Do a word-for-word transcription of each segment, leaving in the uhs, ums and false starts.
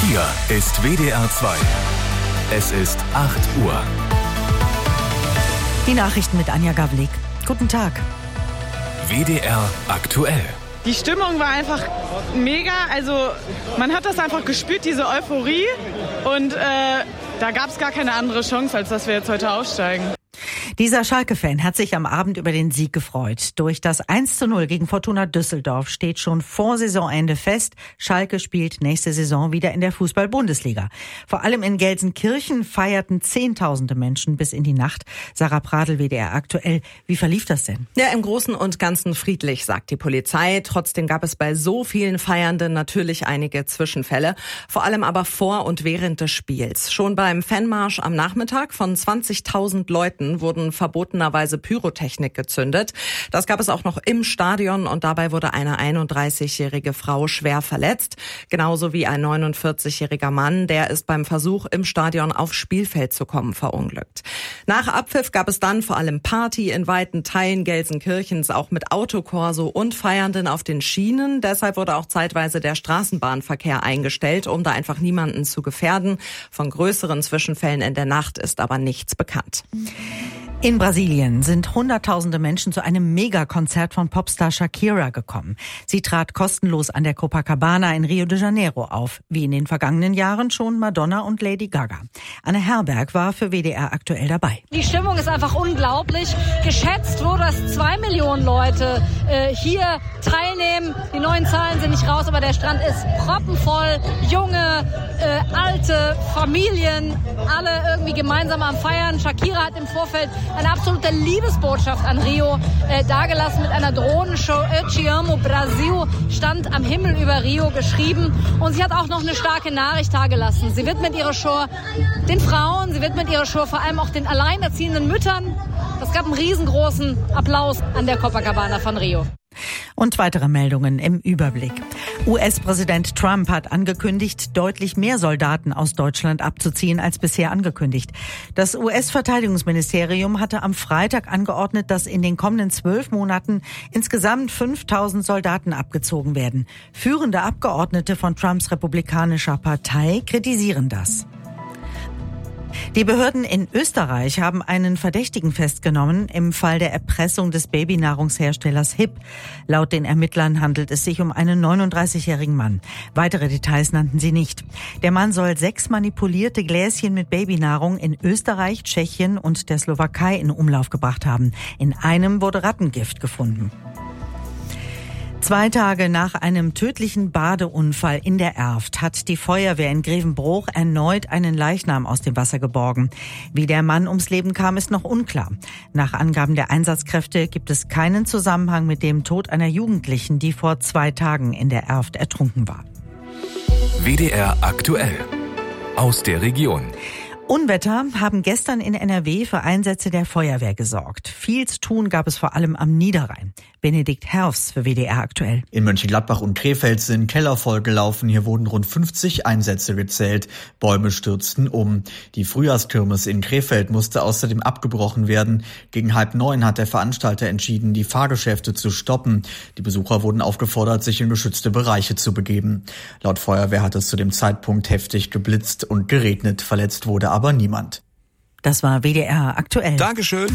Hier ist W D R zwei. Es ist acht Uhr. Die Nachrichten mit Anja Gavlik. Guten Tag. W D R aktuell. Die Stimmung war einfach mega. Also man hat das einfach gespürt, diese Euphorie. Und äh, da gab es gar keine andere Chance, als dass wir jetzt heute aussteigen. Dieser Schalke-Fan hat sich am Abend über den Sieg gefreut. Durch das eins zu null gegen Fortuna Düsseldorf steht schon vor Saisonende fest, Schalke spielt nächste Saison wieder in der Fußball-Bundesliga. Vor allem in Gelsenkirchen feierten Zehntausende Menschen bis in die Nacht. Sarah Pradl, W D R aktuell. Wie verlief das denn? Ja, im Großen und Ganzen friedlich, sagt die Polizei. Trotzdem gab es bei so vielen Feiernden natürlich einige Zwischenfälle. Vor allem aber vor und während des Spiels. Schon beim Fanmarsch am Nachmittag von zwanzigtausend Leuten wurden verbotenerweise Pyrotechnik gezündet. Das gab es auch noch im Stadion und dabei wurde eine einunddreißigjährige Frau schwer verletzt. Genauso wie ein neunundvierzigjähriger Mann, der ist beim Versuch, im Stadion aufs Spielfeld zu kommen, verunglückt. Nach Abpfiff gab es dann vor allem Party in weiten Teilen Gelsenkirchens, auch mit Autokorso und Feiernden auf den Schienen. Deshalb wurde auch zeitweise der Straßenbahnverkehr eingestellt, um da einfach niemanden zu gefährden. Von größeren Zwischenfällen in der Nacht ist aber nichts bekannt. In Brasilien sind Hunderttausende Menschen zu einem Megakonzert von Popstar Shakira gekommen. Sie trat kostenlos an der Copacabana in Rio de Janeiro auf, wie in den vergangenen Jahren schon Madonna und Lady Gaga. Anne Herberg war für W D R aktuell dabei. Die Stimmung ist einfach unglaublich. Geschätzt wurde, dass zwei Millionen Leute äh, hier teilnehmen. Die neuen Zahlen sind nicht raus, aber der Strand ist proppenvoll. Junge, äh, alte, Familien, alle irgendwie gemeinsam am Feiern. Shakira hat im Vorfeld eine absolute Liebesbotschaft an Rio äh, dargelassen mit einer Drohnenshow. Eu te amo, Brasil stand am Himmel über Rio geschrieben. Und sie hat auch noch eine starke Nachricht dargelassen. Sie widmet ihre Show den Frauen, sie widmet ihre Show vor allem auch den alleinerziehenden Müttern. Es gab einen riesengroßen Applaus an der Copacabana von Rio. Und weitere Meldungen im Überblick. U S-Präsident Trump hat angekündigt, deutlich mehr Soldaten aus Deutschland abzuziehen als bisher angekündigt. Das U S-Verteidigungsministerium hatte am Freitag angeordnet, dass in den kommenden zwölf Monaten insgesamt fünftausend Soldaten abgezogen werden. Führende Abgeordnete von Trumps republikanischer Partei kritisieren das. Die Behörden in Österreich haben einen Verdächtigen festgenommen im Fall der Erpressung des Babynahrungsherstellers Hip. Laut den Ermittlern handelt es sich um einen neununddreißigjährigen Mann. Weitere Details nannten sie nicht. Der Mann soll sechs manipulierte Gläschen mit Babynahrung in Österreich, Tschechien und der Slowakei in Umlauf gebracht haben. In einem wurde Rattengift gefunden. Zwei Tage nach einem tödlichen Badeunfall in der Erft hat die Feuerwehr in Grevenbroich erneut einen Leichnam aus dem Wasser geborgen. Wie der Mann ums Leben kam, ist noch unklar. Nach Angaben der Einsatzkräfte gibt es keinen Zusammenhang mit dem Tod einer Jugendlichen, die vor zwei Tagen in der Erft ertrunken war. W D R aktuell. Aus der Region. Unwetter haben gestern in N R W für Einsätze der Feuerwehr gesorgt. Viel zu tun gab es vor allem am Niederrhein. Benedikt Herfs für W D R aktuell. In Mönchengladbach und Krefeld sind Keller vollgelaufen. Hier wurden rund fünfzig Einsätze gezählt. Bäume stürzten um. Die Frühjahrskirmes in Krefeld musste außerdem abgebrochen werden. Gegen halb neun hat der Veranstalter entschieden, die Fahrgeschäfte zu stoppen. Die Besucher wurden aufgefordert, sich in geschützte Bereiche zu begeben. Laut Feuerwehr hat es zu dem Zeitpunkt heftig geblitzt und geregnet. Verletzt wurde aber niemand. Das war W D R aktuell. Dankeschön.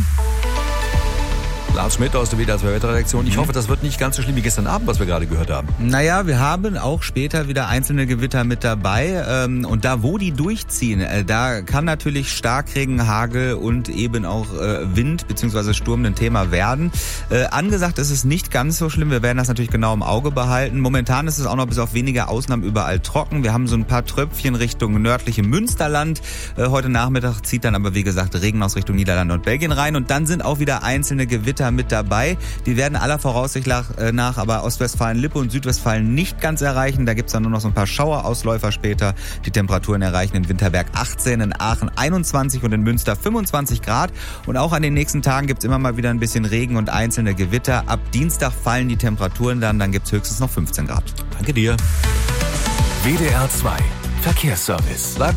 Lars Schmidt aus der W D R zwei Wetterredaktion. Ich hoffe, das wird nicht ganz so schlimm wie gestern Abend, was wir gerade gehört haben. Naja, wir haben auch später wieder einzelne Gewitter mit dabei. Und da, wo die durchziehen, da kann natürlich Starkregen, Hagel und eben auch Wind bzw. Sturm ein Thema werden. Angesagt ist es nicht ganz so schlimm. Wir werden das natürlich genau im Auge behalten. Momentan ist es auch noch bis auf wenige Ausnahmen überall trocken. Wir haben so ein paar Tröpfchen Richtung nördliche Münsterland. Heute Nachmittag zieht dann aber, wie gesagt, Regen aus Richtung Niederlande und Belgien rein. Und dann sind auch wieder einzelne Gewitter mit dabei. Die werden aller Voraussicht nach aber Ostwestfalen-Lippe und Südwestfalen nicht ganz erreichen. Da gibt es dann nur noch so ein paar Schauerausläufer später. Die Temperaturen erreichen in Winterberg achtzehn, in Aachen einundzwanzig und in Münster fünfundzwanzig Grad. Und auch an den nächsten Tagen gibt es immer mal wieder ein bisschen Regen und einzelne Gewitter. Ab Dienstag fallen die Temperaturen dann, dann gibt es höchstens noch fünfzehn Grad. Danke dir. W D R zwei Verkehrsservice.